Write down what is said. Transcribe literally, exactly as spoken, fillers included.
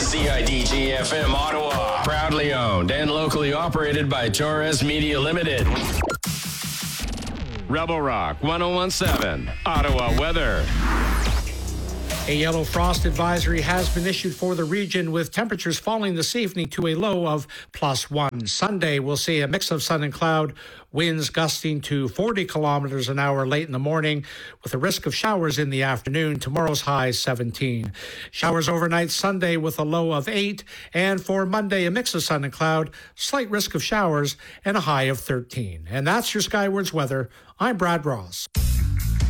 C I D G F M Ottawa. Proudly owned and locally operated by Torres Media Limited. Rebel Rock one oh one seven, Ottawa weather. A yellow frost advisory has been issued for the region, with temperatures falling this evening to a low of plus one. Sunday, we'll see a mix of sun and cloud, winds gusting to forty kilometers an hour late in the morning, with a risk of showers in the afternoon. Tomorrow's high seventeen. Showers overnight Sunday with a low of eight, and for Monday, a mix of sun and cloud, slight risk of showers, and a high of thirteen. And that's your Skywards weather. I'm Brad Ross.